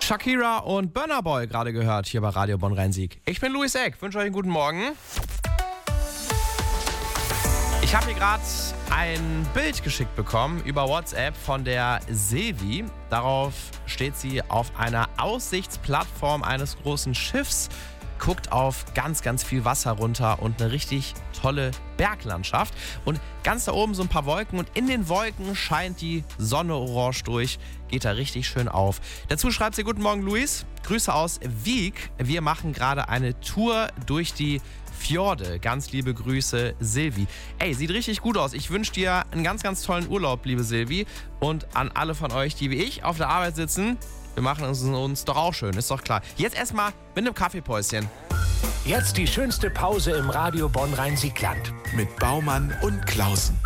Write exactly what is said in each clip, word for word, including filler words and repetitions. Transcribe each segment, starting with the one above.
Shakira und Burna Boy gerade gehört hier bei Radio Bonn-Rhein-Sieg. Ich bin Luis Eck, wünsche euch einen guten Morgen. Ich habe hier gerade ein Bild geschickt bekommen über WhatsApp von der Silvi. Darauf steht sie auf einer Aussichtsplattform eines großen Schiffs, guckt auf ganz, ganz viel Wasser runter und eine richtig tolle Berglandschaft. Und ganz da oben so ein paar Wolken und in den Wolken scheint die Sonne orange durch. Geht da richtig schön auf. Dazu schreibt sie: Guten Morgen, Luis. Grüße aus Wiek. Wir machen gerade eine Tour durch die Fjorde. Ganz liebe Grüße, Silvi. Ey, sieht richtig gut aus. Ich wünsche dir einen ganz, ganz tollen Urlaub, liebe Silvi. Und an alle von euch, die wie ich auf der Arbeit sitzen, wir machen es uns doch auch schön, ist doch klar. Jetzt erstmal mit einem Kaffeepäuschen. Jetzt die schönste Pause im Radio Bonn-Rhein-Sieg-Land. Mit Baumann und Klausen.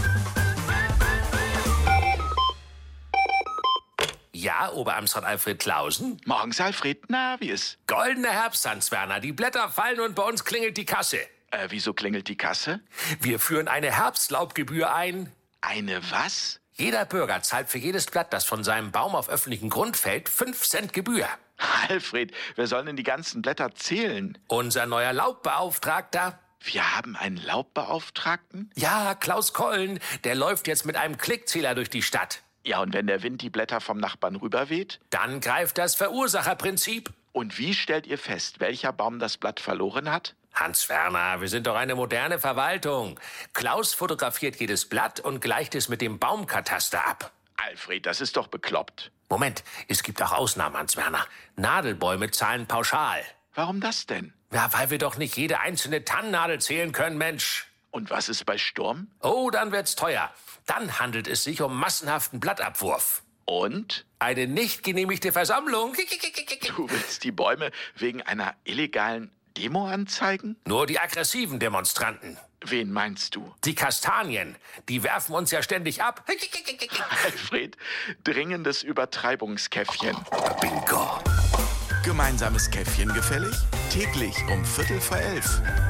Ja, Oberamtsrat Alfred Klausen? Morgens, Alfred. Na, wie ist? Goldener Herbst, Hans Werner. Die Blätter fallen und bei uns klingelt die Kasse. Äh, wieso klingelt die Kasse? Wir führen eine Herbstlaubgebühr ein. Eine was? Jeder Bürger zahlt für jedes Blatt, das von seinem Baum auf öffentlichen Grund fällt, fünf Cent Gebühr. Alfred, wer soll denn die ganzen Blätter zählen? Unser neuer Laubbeauftragter. Wir haben einen Laubbeauftragten? Ja, Klaus Kollen. Der läuft jetzt mit einem Klickzähler durch die Stadt. Ja, und wenn der Wind die Blätter vom Nachbarn rüberweht? Dann greift das Verursacherprinzip. Und wie stellt ihr fest, welcher Baum das Blatt verloren hat? Hans Werner, wir sind doch eine moderne Verwaltung. Klaus fotografiert jedes Blatt und gleicht es mit dem Baumkataster ab. Alfred, das ist doch bekloppt. Moment, es gibt auch Ausnahmen, Hans Werner. Nadelbäume zahlen pauschal. Warum das denn? Ja, weil wir doch nicht jede einzelne Tannennadel zählen können, Mensch. Und was ist bei Sturm? Oh, dann wird's teuer. Dann handelt es sich um massenhaften Blattabwurf. Und? Eine nicht genehmigte Versammlung. Du willst die Bäume wegen einer illegalen Demo anzeigen? Nur die aggressiven Demonstranten. Wen meinst du? Die Kastanien. Die werfen uns ja ständig ab. Alfred, dringendes Übertreibungskäffchen. Bingo. Gemeinsames Käffchen gefällig? Täglich um Viertel vor elf.